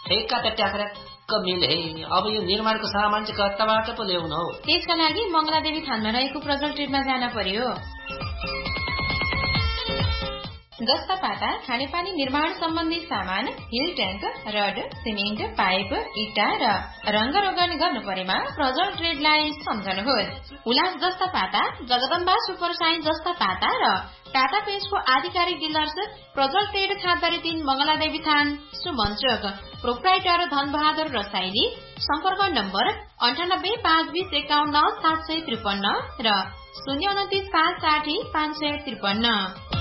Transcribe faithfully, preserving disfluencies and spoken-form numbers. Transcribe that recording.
ठेक्का त ट्याक्राक्क मिले। अब यो निर्माणको सामान चाहिँ कताबाट पो ल्याउनु हौ? त्यसका लागि मंगलादेवी थानमा रहेको प्रजल ट्रेडमा जान पर्यो। जस्ता पाता खानेपानी निर्माण सम्बन्धी सामान, hill tank, rod, cement, pipe, इटा र रंग रोगन गर्नु परेमा प्रजल ट्रेडलाई सम्झनुहोस्। उलास जस्ता पाता, जगदम्बा सुपर साइन जस्ता पाता र टाटा पेन्टको आधिकारिक डिलर्स प्रजल ट्रेड खाँदरी तीन मंगलादेवी थान सुमन चोक। प्रोप्राइटर धनबहादुर रसाइली। सम्पर्क नम्बर अन्ठानब्बे पाँच बीस एकाउन्न सात सय त्रिपन्न र शून्य उन्तिस पाँच साठी पाँच सय त्रिपन्न।